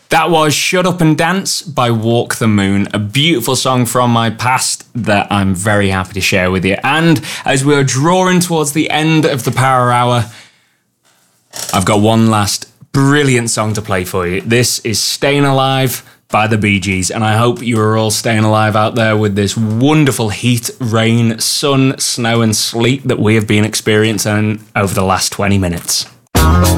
That was Shut Up and Dance by Walk the Moon, a beautiful song from my past that I'm very happy to share with you. And as we're drawing towards the end of the Power Hour, I've got one last brilliant song to play for you. This is Staying Alive by the Bee Gees, and I hope you are all staying alive out there with this wonderful heat, rain, sun, snow and sleet that we have been experiencing over the last 20 minutes.